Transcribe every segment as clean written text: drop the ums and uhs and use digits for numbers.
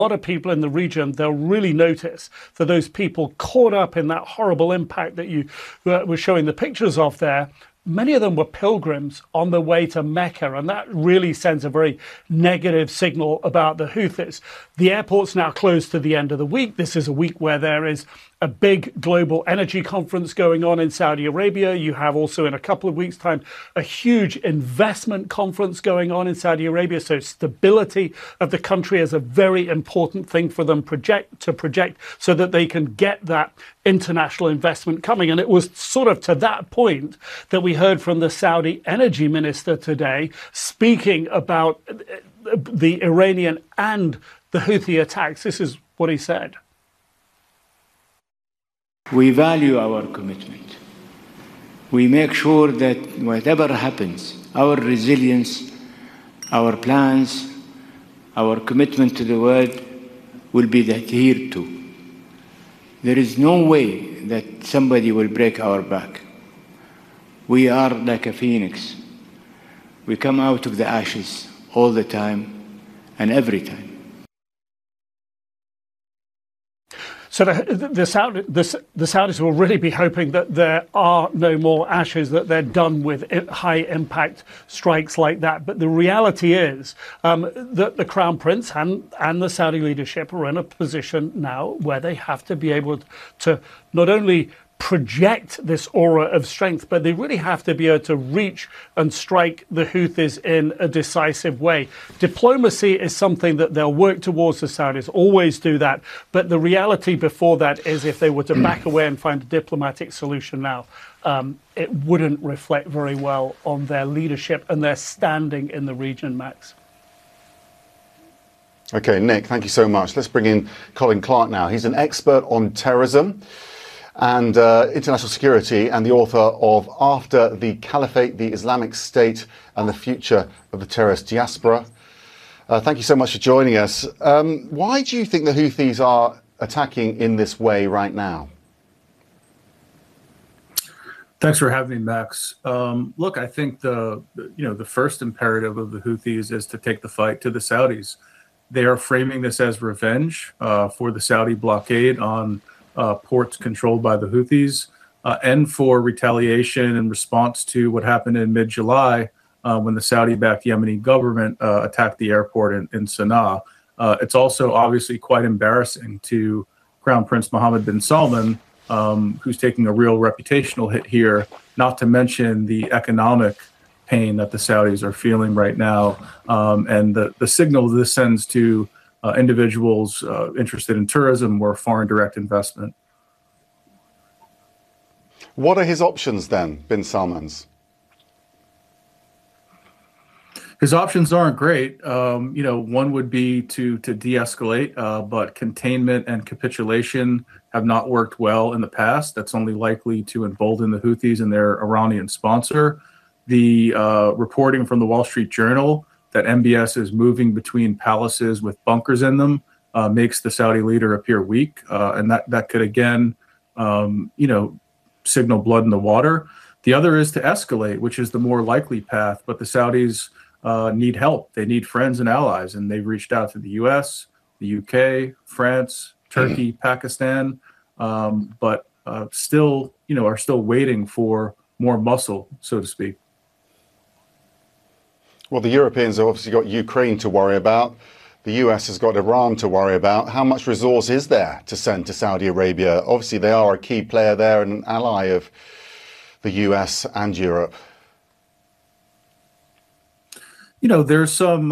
lot of people in the region, they'll really notice that those people caught up in that horrible impact that you were showing the pictures of there. Many of them were pilgrims on their way to Mecca, and that really sends a very negative signal about the Houthis. The airport's now closed to the end of the week. This is a week where there is a big global energy conference going on in Saudi Arabia. You have also in a couple of weeks' time a huge investment conference going on in Saudi Arabia. So stability of the country is a very important thing for them to project so that they can get that international investment coming. And it was sort of to that point that we heard from the Saudi energy minister today speaking about the Iranian and the Houthi attacks. This is what he said. We value our commitment. We make sure that whatever happens, our resilience, our plans, our commitment to the world will be adhered to. There is no way that somebody will break our back. We are like a phoenix. We come out of the ashes all the time and every time. So the Saudis will really be hoping that there are no more ashes, that they're done with high impact strikes like that. But the reality is that the Crown Prince and the Saudi leadership are in a position now where they have to be able to not only project this aura of strength, but they really have to be able to reach and strike the Houthis in a decisive way. Diplomacy is something that they'll work towards. The Saudis always do that. But the reality before that is if they were to back away and find a diplomatic solution now, it wouldn't reflect very well on their leadership and their standing in the region, Max. Okay, Nick, thank you so much. Let's bring in Colin Clark now. He's an expert on terrorism and international security, and the author of After the Caliphate, the Islamic State and the Future of the Terrorist Diaspora. Thank you so much for joining us. Why do you think the Houthis are attacking in this way right now? Thanks for having me, Max. Look, I think the first imperative of the Houthis is to take the fight to the Saudis. They are framing this as revenge for the Saudi blockade on ports controlled by the Houthis, and for retaliation in response to what happened in mid-July when the Saudi-backed Yemeni government attacked the airport in Sana'a. It's also obviously quite embarrassing to Crown Prince Mohammed bin Salman, who's taking a real reputational hit here, not to mention the economic pain that the Saudis are feeling right now, and the signal this sends to individuals interested in tourism or foreign direct investment. What are his options then, bin Salman's? His options aren't great. One would be to de-escalate, but containment and capitulation have not worked well in the past. That's only likely to embolden the Houthis and their Iranian sponsor. The reporting from the Wall Street Journal that MBS is moving between palaces with bunkers in them makes the Saudi leader appear weak, and that could again, signal blood in the water. The other is to escalate, which is the more likely path. But the Saudis need help. They need friends and allies, and they've reached out to the U.S., the UK, France, Turkey, Pakistan, but still, are still waiting for more muscle, so to speak. Well, the Europeans have obviously got Ukraine to worry about. The US has got Iran to worry about. How much resource is there to send to Saudi Arabia? Obviously, they are a key player there and an ally of the US and Europe. There's some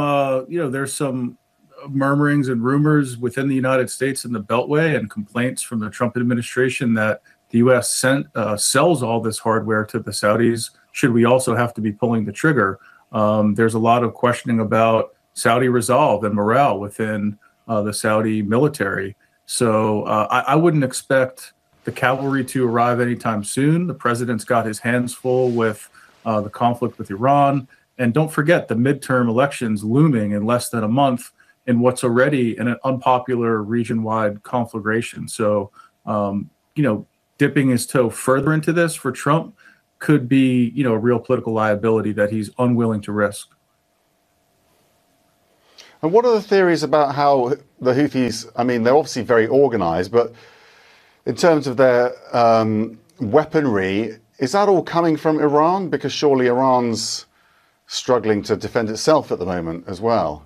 murmurings and rumors within the United States and the Beltway, and complaints from the Trump administration that the U.S. sells all this hardware to the Saudis. Should we also have to be pulling the trigger? There's a lot of questioning about Saudi resolve and morale within the Saudi military. So I wouldn't expect the cavalry to arrive anytime soon. The president's got his hands full with the conflict with Iran. And don't forget the midterm elections looming in less than a month in what's already an unpopular region-wide conflagration. So, dipping his toe further into this for Trump could be, a real political liability that he's unwilling to risk. And what are the theories about how the Houthis, I mean, they're obviously very organized, but in terms of their weaponry, is that all coming from Iran? Because surely Iran's struggling to defend itself at the moment as well.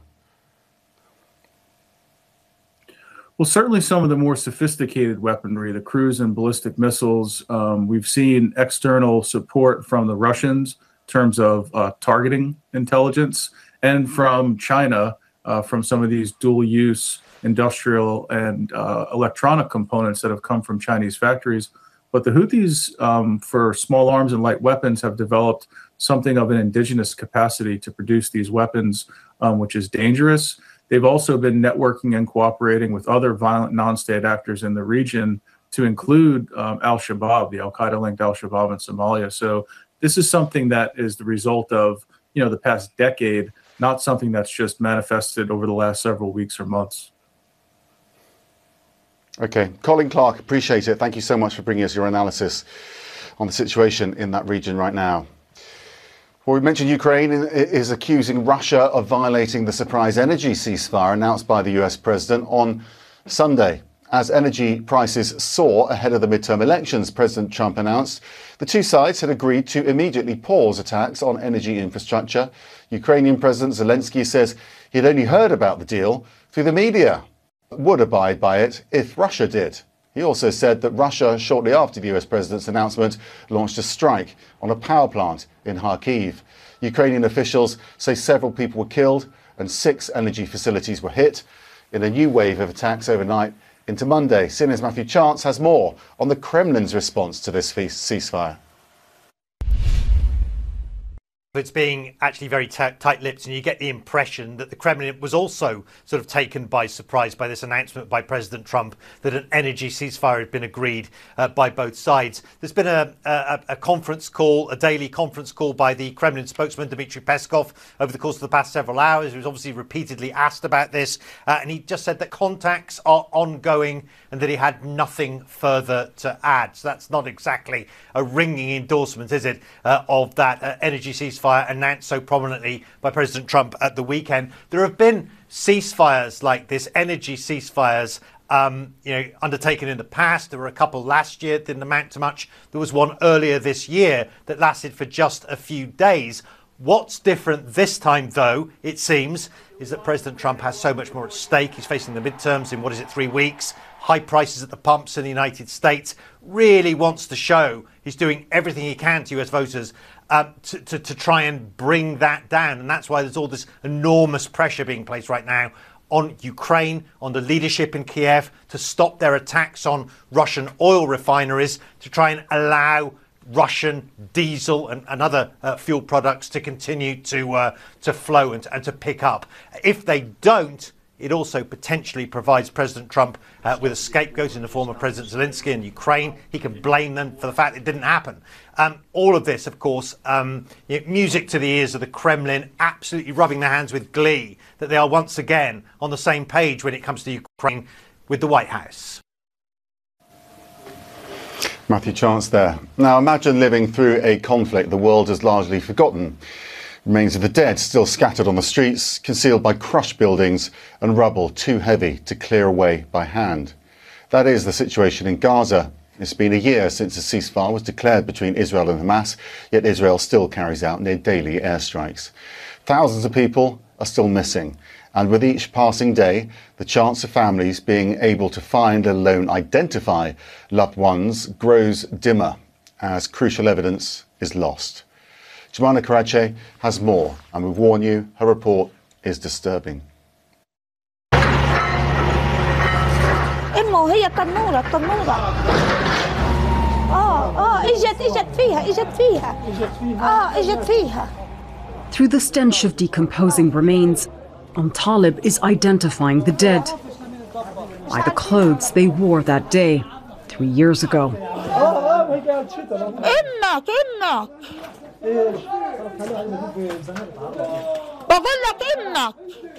Well, certainly some of the more sophisticated weaponry, the cruise and ballistic missiles, we've seen external support from the Russians in terms of targeting intelligence, and from China, from some of these dual-use industrial and electronic components that have come from Chinese factories. But the Houthis, for small arms and light weapons, have developed something of an indigenous capacity to produce these weapons, which is dangerous. They've also been networking and cooperating with other violent non-state actors in the region, to include al-Shabaab, the al-Qaeda-linked al-Shabaab in Somalia. So this is something that is the result of, the past decade, not something that's just manifested over the last several weeks or months. Okay, Colin Clark, appreciate it. Thank you so much for bringing us your analysis on the situation in that region right now. Well, we mentioned Ukraine is accusing Russia of violating the surprise energy ceasefire announced by the US president on Sunday. As energy prices soar ahead of the midterm elections, President Trump announced the two sides had agreed to immediately pause attacks on energy infrastructure. Ukrainian President Zelensky says he had only heard about the deal through the media, but would abide by it if Russia did. He also said that Russia, shortly after the US president's announcement, launched a strike on a power plant in Kharkiv. Ukrainian officials say several people were killed and 6 energy facilities were hit in a new wave of attacks overnight into Monday. CNN's Matthew Chance has more on the Kremlin's response to this ceasefire. It's being actually very tight-lipped, and you get the impression that the Kremlin was also sort of taken by surprise by this announcement by President Trump that an energy ceasefire had been agreed by both sides. There's been a conference call, a daily conference call by the Kremlin spokesman, Dmitry Peskov, over the course of the past several hours. He was obviously repeatedly asked about this, and he just said that contacts are ongoing and that he had nothing further to add. So that's not exactly a ringing endorsement, is it, of that energy ceasefire announced so prominently by President Trump at the weekend. There have been ceasefires like this, energy ceasefires, undertaken in the past. There were a couple last year, didn't amount to much. There was one earlier this year that lasted for just a few days. What's different this time, though, it seems, is that President Trump has so much more at stake. He's facing the midterms in, 3 weeks? High prices at the pumps in the United States. Really wants to show he's doing everything he can to US voters to try and bring that down. And that's why there's all this enormous pressure being placed right now on Ukraine, on the leadership in Kiev, to stop their attacks on Russian oil refineries, to try and allow Russian diesel and other fuel products to continue to flow and to pick up. If they don't, it also potentially provides President Trump with a scapegoat in the form of President Zelensky in Ukraine. He can blame them for the fact it didn't happen. All of this, of course, music to the ears of the Kremlin, absolutely rubbing their hands with glee that they are once again on the same page when it comes to Ukraine with the White House. Matthew Chance there. Now imagine living through a conflict the world has largely forgotten. Remains of the dead still scattered on the streets, concealed by crushed buildings and rubble too heavy to clear away by hand. That is the situation in Gaza. It's been a year since a ceasefire was declared between Israel and Hamas, yet Israel still carries out near daily airstrikes. Thousands of people are still missing, and with each passing day, the chance of families being able to find, let alone identify, loved ones grows dimmer as crucial evidence is lost. Jumana Karache has more, and we warn you, her report is disturbing. هي التنورة اجت فيها. Through the stench of decomposing remains, Talib is identifying the dead by the clothes they wore that day 3 years ago. بقول لك إنك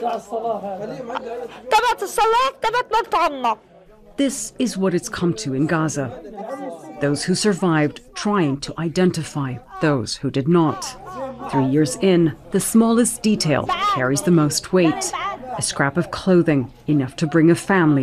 تبعت الصلاة تبعت بنت عنك. This is what it's come to in Gaza. Those who survived trying to identify those who did not. 3 years in, the smallest detail carries the most weight. a scrap of clothing enough to bring a family